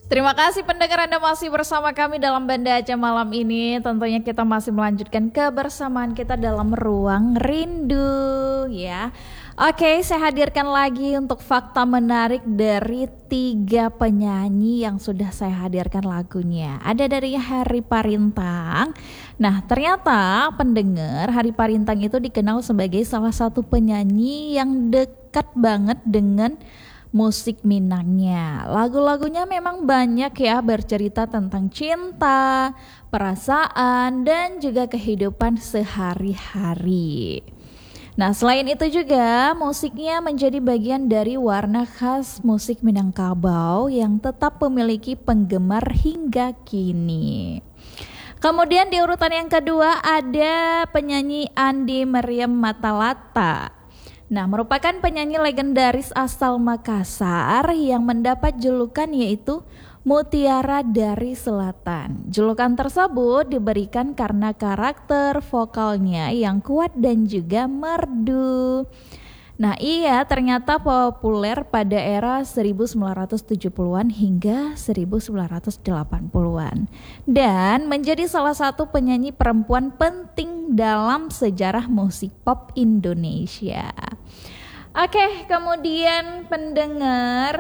Terima kasih pendengar, Anda masih bersama kami dalam Banda Aceh malam ini. Tentunya kita masih melanjutkan kebersamaan kita dalam ruang rindu ya. Oke, saya hadirkan lagi untuk fakta menarik dari 3 penyanyi yang sudah saya hadirkan lagunya. Ada dari Harry Parintang. Nah, ternyata pendengar, Harry Parintang itu dikenal sebagai salah satu penyanyi yang dekat banget dengan musik Minangnya. Lagu-lagunya memang banyak ya, bercerita tentang cinta, perasaan, dan juga kehidupan sehari-hari. Nah, selain itu juga musiknya menjadi bagian dari warna khas musik Minangkabau yang tetap memiliki penggemar hingga kini. Kemudian di urutan yang kedua ada penyanyi Andi Maryam Matalata. Nah, merupakan penyanyi legendaris asal Makassar yang mendapat julukan yaitu Mutiara dari Selatan. Julukan tersebut diberikan karena karakter vokalnya yang kuat dan juga merdu. Nah, ia ternyata populer pada era 1970-an hingga 1980-an dan menjadi salah satu penyanyi perempuan penting dalam sejarah musik pop Indonesia. Oke, kemudian pendengar,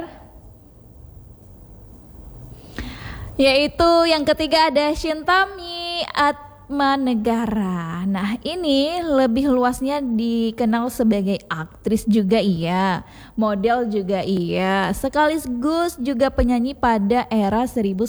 yaitu yang ketiga ada Syintami Atmanegara. Nah, ini lebih luasnya dikenal sebagai aktris juga iya, model juga iya, sekaligus juga penyanyi pada era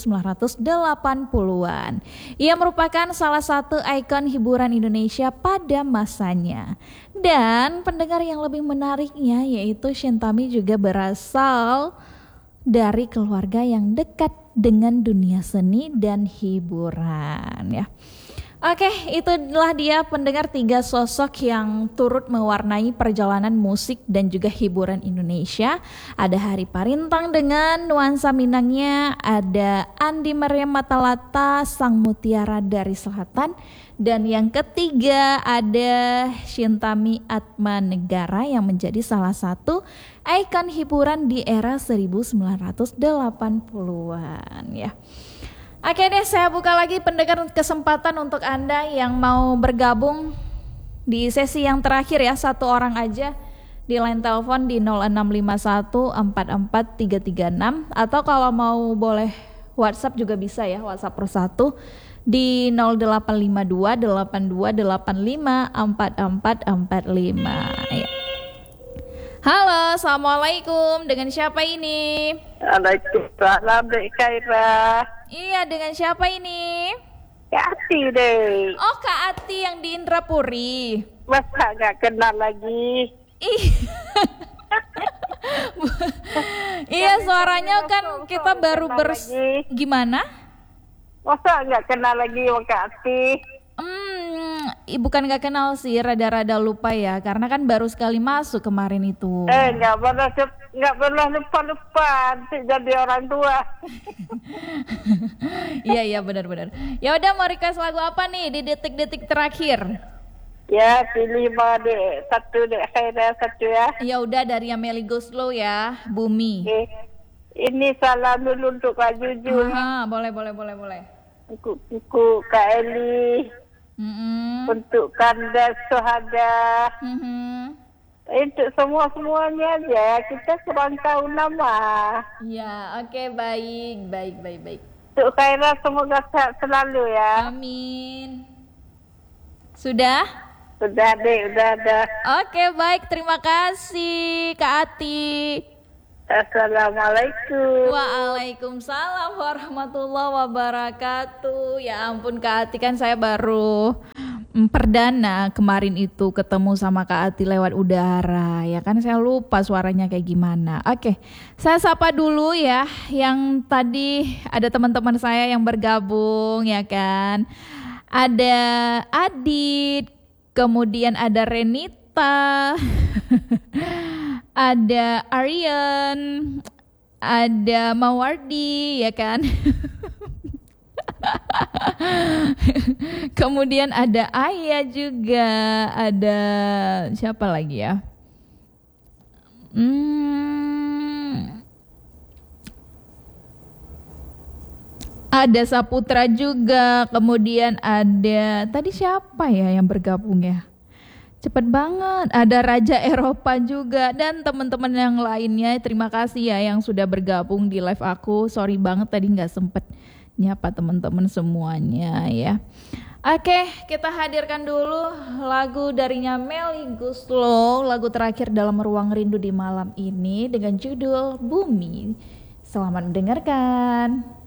1980-an. Ia merupakan salah satu ikon hiburan Indonesia pada masanya. Dan pendengar yang lebih menariknya yaitu Syintami juga berasal dari keluarga yang dekat dengan dunia seni dan hiburan ya. Oke, itulah dia pendengar 3 sosok yang turut mewarnai perjalanan musik dan juga hiburan Indonesia. Ada Harry Parintang dengan nuansa Minangnya, ada Andi Maryam Matalata, sang mutiara dari selatan, dan yang ketiga ada Syintami Atmanegara yang menjadi salah satu ikon hiburan di era 1980-an ya. Oke deh, saya buka lagi pendengar kesempatan untuk Anda yang mau bergabung di sesi yang terakhir ya, 1 orang aja di line telepon di 0651443336 atau kalau mau boleh WhatsApp juga bisa ya, WhatsApp +1 di 0852854445 ya. Halo, assalamualaikum. Dengan siapa ini? Waalaikumsalam, Dek Khaira. Iya, dengan siapa ini? Kak Ati deh. Oh, Kak Ati yang di Indrapuri. Masa gak kenal lagi? Ih. Iya, suaranya kan kita baru gimana? Masa gak kenal lagi sama Kak Ati? Bukan gak kenal sih, rada-rada lupa ya, karena kan baru sekali masuk kemarin itu. Gak pernah lupa nanti jadi orang tua. Iya benar-benar. Ya udah, mau request lagu apa nih di detik-detik terakhir? Ya, pilih Dek 1, Dek Khaira 1 ya. Ya udah, dari Meli Guslow ya, Bumi. Oke. Ini salam dulu untuk Kak Jujun. Boleh. Untuk Kak Eli. Untuk Kandas Sohada. Untuk semuanya aja, kita kurang tahu nama. Ya, oke, baik. Untuk Khaira semoga sehat selalu ya. Amin. Sudah? Sudah deh, udah ada. Oke, baik, terima kasih Kak Ati. Assalamualaikum. Waalaikumsalam warahmatullahi wabarakatuh. Ya ampun Kak Ati, kan saya baru perdana kemarin itu ketemu sama Kak Ati lewat udara. Ya kan saya lupa suaranya kayak gimana. Oke, saya sapa dulu ya. Yang tadi ada teman-teman saya yang bergabung ya kan. Ada Adit, kemudian ada Renita. Ada Aryan, ada Mawardi ya kan. Kemudian ada Ayah juga, ada siapa lagi ya? Ada Saputra juga, kemudian ada tadi siapa ya yang bergabung ya? Cepet banget, ada Raja Eropa juga dan teman-teman yang lainnya. Terima kasih ya yang sudah bergabung di live aku. Sorry banget tadi nggak sempet nyapa teman-teman semuanya ya. Oke, kita hadirkan dulu lagu darinya Melly Goeslaw, lagu terakhir dalam Ruang Rindu di malam ini dengan judul Bumi. Selamat mendengarkan.